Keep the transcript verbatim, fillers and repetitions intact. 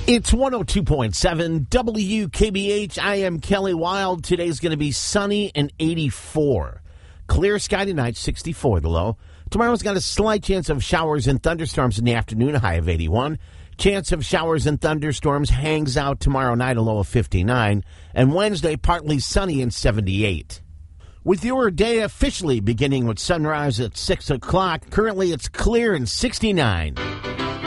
It's one oh two point seven W K B H. I am Kelly Wild. Today's going to be sunny and eighty-four. Clear sky tonight, sixty-four the low. Tomorrow's got a slight chance of showers and thunderstorms in the afternoon, a high of eighty-one. Chance of showers and thunderstorms hangs out tomorrow night, a low of fifty-nine. And Wednesday, partly sunny and seventy-eight. With your day officially beginning with sunrise at six o'clock, currently it's clear and sixty-nine.